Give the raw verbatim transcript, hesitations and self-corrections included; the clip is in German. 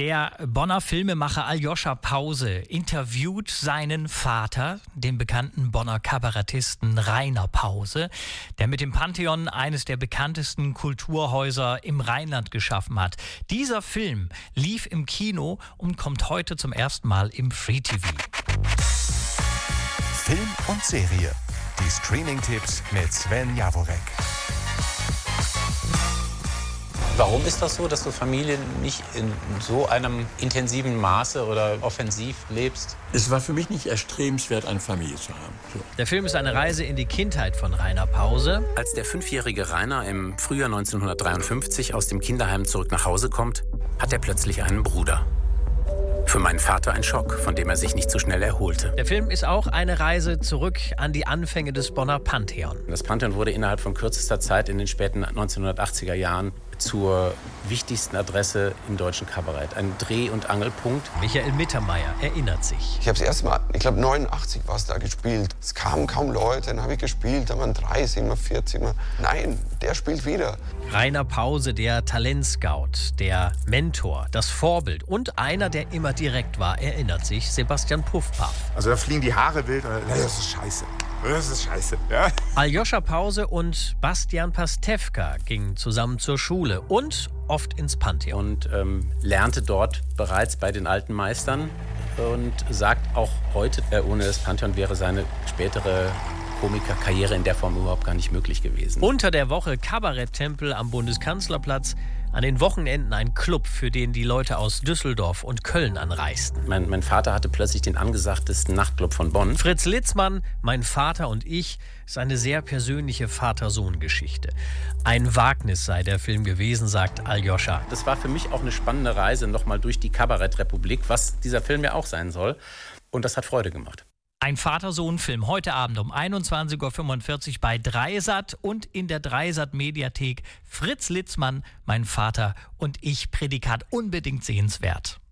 Der Bonner Filmemacher Aljoscha Pause interviewt seinen Vater, den bekannten Bonner Kabarettisten Rainer Pause, der mit dem Pantheon eines der bekanntesten Kulturhäuser im Rheinland geschaffen hat. Dieser Film lief im Kino und kommt heute zum ersten Mal im Free-T V. Film und Serie. Die Streaming-Tipps mit Sven Jaworek. Warum ist das so, dass du Familie nicht in so einem intensiven Maße oder offensiv lebst? Es war für mich nicht erstrebenswert, eine Familie zu haben. So. Der Film ist eine Reise in die Kindheit von Rainer Pause. Als der fünfjährige Rainer im Frühjahr neunzehnhundertdreiundfünfzig aus dem Kinderheim zurück nach Hause kommt, hat er plötzlich einen Bruder. Für meinen Vater ein Schock, von dem er sich nicht so schnell erholte. Der Film ist auch eine Reise zurück an die Anfänge des Bonner Pantheon. Das Pantheon wurde innerhalb von kürzester Zeit in den späten neunzehnhundertachtziger Jahren zur wichtigsten Adresse im deutschen Kabarett. Ein Dreh- und Angelpunkt. Michael Mittermeier erinnert sich. Ich habe das erste Mal, ich glaube neunundachtzig war es da gespielt. Es kamen kaum Leute, dann habe ich gespielt, da waren dreißig, mal vierzig. Mal. Nein, der spielt wieder. Rainer Pause, der Talentscout, der Mentor, das Vorbild und einer, der immer direkt war, erinnert sich Sebastian Puffpaff. Also da fliegen die Haare wild. Das ist scheiße. Das ist scheiße. Ja? Aljoscha Pause und Bastian Pastewka gingen zusammen zur Schule und oft ins Pantheon. Und ähm, lernte dort bereits bei den alten Meistern und sagt auch heute, äh, ohne das Pantheon wäre seine spätere Komikerkarriere in der Form überhaupt gar nicht möglich gewesen. Unter der Woche Kabaretttempel am Bundeskanzlerplatz. An den Wochenenden ein Club, für den die Leute aus Düsseldorf und Köln anreisten. Mein, mein Vater hatte plötzlich den angesagtesten Nachtclub von Bonn. Fritz Litzmann, Mein Vater und ich, ist eine sehr persönliche Vater-Sohn-Geschichte. Ein Wagnis sei der Film gewesen, sagt Aljoscha. Das war für mich auch eine spannende Reise nochmal durch die Kabarettrepublik, was dieser Film ja auch sein soll. Und das hat Freude gemacht. Ein Vater-Sohn-Film heute Abend um einundzwanzig Uhr fünfundvierzig bei Dreisat und in der Dreisat-Mediathek. Fritz Litzmann, Mein Vater und ich, Prädikat unbedingt sehenswert.